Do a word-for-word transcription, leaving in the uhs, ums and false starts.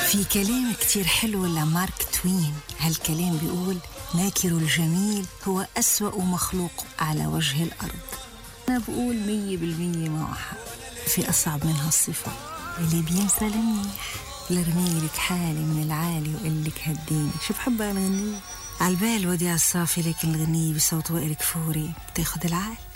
في كلام كتير حلو لمارك توين. هالكلام بيقول: ناكر الجميل هو أسوأ مخلوق على وجه الأرض. أنا بقول مية بالمية معه حق. في أصعب من هالصفة اللي بينسى المنيح، لرميلك حالي من العالي وقلك هديني. شو بحبها الغنية عالبال وديع الصافي، لكن الغنية بصوت وائل كفوري بتاخد العال.